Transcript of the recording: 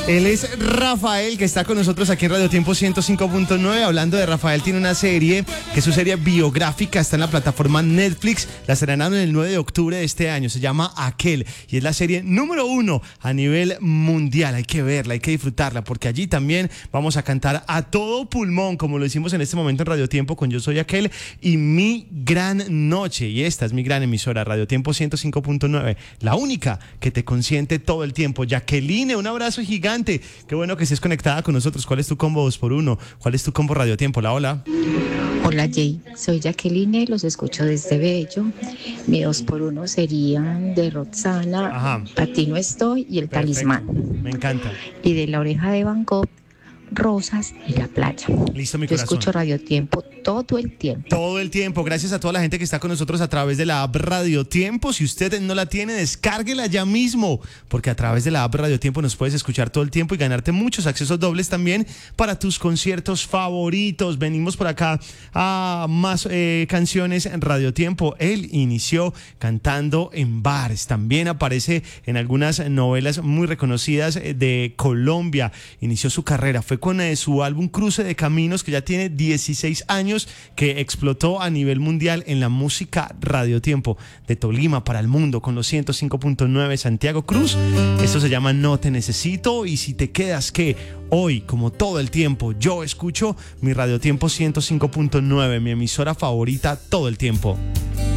Él es Rafael, que está con nosotros aquí en Radio Tiempo 105.9. Hablando de Rafael, tiene una serie que es su serie biográfica, está en la plataforma Netflix. La estrenaron el 9 de octubre de este año. Se llama Aquel y es la serie número 1 a nivel mundial. Hay que verla, hay que disfrutarla, porque allí también vamos a cantar a todo pulmón, como lo hicimos en este momento en Radio Tiempo con Yo Soy Aquel y Mi Gran Noche. Y esta es mi gran emisora, Radio Tiempo 105.9, la única que te consiente todo el tiempo. Jacqueline, un abrazo gigante. Qué bueno que estés conectada con nosotros. ¿Cuál es tu combo 2x1? ¿Cuál es tu combo Radio Tiempo? Hola. Hola Jay, soy Jacqueline, los escucho desde Bello. Mi 2x1 serían de Roxana, Ajá. A ti no estoy y el Perfecto. Talismán. Me encanta. Y de La Oreja de Van Gogh, Rosas y la Playa. Listo, mi Yo corazón. escucho Radio Tiempo todo el tiempo. Todo el tiempo. Gracias a toda la gente que está con nosotros a través de la app Radio Tiempo. Si usted no la tiene, descárguela ya mismo, porque a través de la app Radio Tiempo nos puedes escuchar todo el tiempo y ganarte muchos accesos dobles también para tus conciertos favoritos. Venimos por acá a más canciones en Radio Tiempo. Él inició cantando en bares. También aparece en algunas novelas muy reconocidas de Colombia. Inició su carrera. Fue con su álbum Cruce de Caminos, que ya tiene 16 años, que explotó a nivel mundial en la música. Radio Tiempo de Tolima para el mundo con los 105.9 Santiago Cruz. Esto se llama No Te Necesito. Y si te quedas, que hoy, como todo el tiempo, yo escucho mi Radio Tiempo 105.9, mi emisora favorita todo el tiempo.